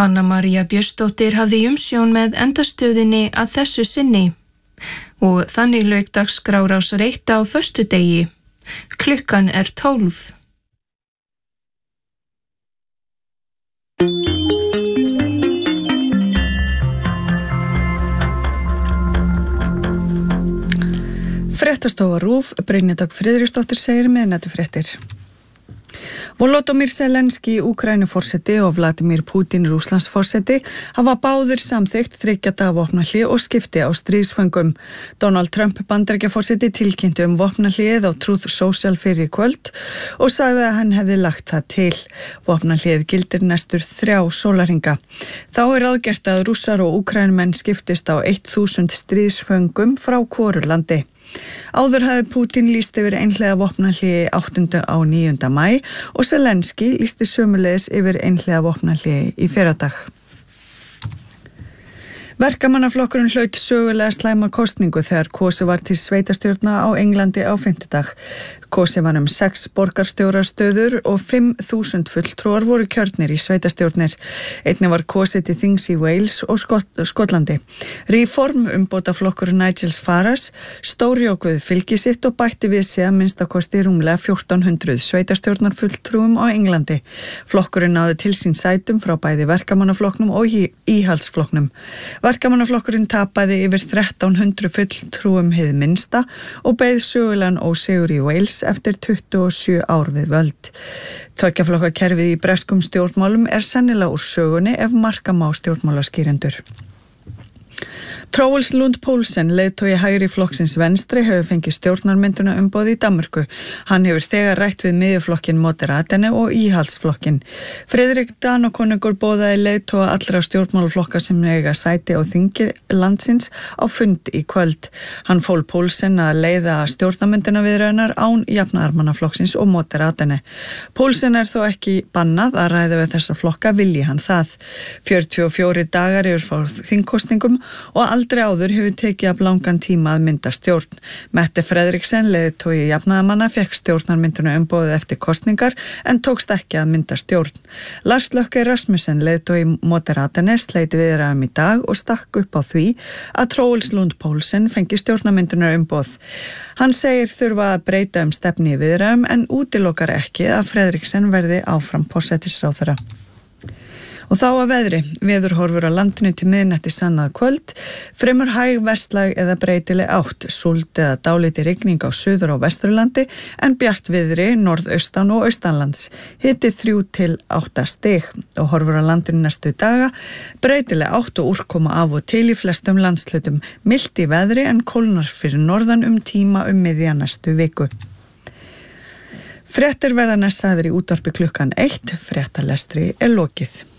Anna María Björnsdóttir hafði umsjón með endastöðinni að þessu sinni og þannig lauk dagskrá Rásar 1 á föstudegi. Klukkan 12. Fréttastofa RÚV, Brynja Dögg Friðriksdóttir segir miðnættifréttir. Volodymyr Zelenský, Úkraínuforseti og Vladimir Putin, Rússlandsforseti, hafa báðir samþykkt 3 daga vopnahlé og skipti á stríðsföngum. Donald Trump, Bandaríkjaforseti, tilkynnti vopnahléð á Truth Social fyrir í kvöld og sagði að hann hefði lagt það til. Vopnahléð gildir næstur 3 sólarhringa. Þá ráðgert að Rússar og Úkraínumenn skiptist á 1000 stríðsföngum frá hvoru landi. Áður hafði Putin lýst yfir einhliða vopnahléi 8. á 9. maí og Zelenský lýsti sömuleiðis yfir einhliða vopnahléi í fyrradag. Verkamannaflokkurinn hlaut sögulega slæma kosningu þegar kosið var til sveitarstjórna á Englandi á fimmtudag. Kosið var 6 borgarstjórastöður og 5.000 fulltrúar voru kjörnir í sveitarstjórnir. Einnig var kosið til þings í Wales og Skotlandi. Reform umbótaflokkurinn Nigel Farage stórjókuð fylgi sitt og bætti við sig að minnstakosti rúmlega 1400 sveitarstjórnarfulltrúum á Englandi. Flokkurinn náði til sín sætum frá bæði verkamannaflokknum og íhaldsflokknum. Verkamannaflokkurinn tapaði yfir 1300 fulltrúum hið minnsta og beið sögulegan ósigur í Wales eftir 27 ár við völd. Tveggja-flokkakerfið í breskum stjórnmálum sennilega úr sögunni ef marka má stjórnmálaskýrendur. Troels Lund Poulsen, leiðtogi hægri flokksins Venstre, hefur fengið stjórnarmynduna umboð í Danmörku. Hann hefur þegar rætt við miðjuflokkin Moderaterne og íhaldsflokkin. Friðrik Danakonungur boðaði leiðtoga allra stjórnmálaflokka sem eiga sæti á þingi landsins á fund í kvöld. Hann fól Poulsen að leiða stjórnarmynduna viðræðunar án jafnaðarmannaflokksins og Moderaterne. Poulsen þó ekki bannað að ræða við þessa flokka vilji hann það. 44 dagar yfir frá þingkosningum og aldrei áður hefur tekið af langan tíma að mynda stjórn. Mette Frederiksen, leiðtogi jafnaðarmanna, fékk stjórnarmynduna umboðið eftir kosningar en tókst ekki að mynda stjórn. Lars Løkke Rasmussen, leiðtogi Moderaterne, sleiti viðræðum í dag og stakk upp á því að Troels Lund Poulsen fengi stjórnarmynduna umboð. Hann segir þurfa að breyta stefni í viðræðum en útilokar ekki að Frederiksen verði áfram forsætisráðherra. Og þá að veðri, veðurhorfur á landinu til miðnætti sannað kvöld, fremur hæg vestlæg eða breytileg átt, súld eða dálítil rigning á suður- og vesturlandi en bjart viðri norðaustan og austanlands. Hiti 3 til 8 stig og horfur á landinu næstu daga, breytileg átt og úrkoma af og til í flestum landshlutum, milt í veðri en kólnar fyrir norðan tíma miðja næstu viku. Fréttir verða næst sagðir í útvarpi klukkan 1, fréttalestri lokið.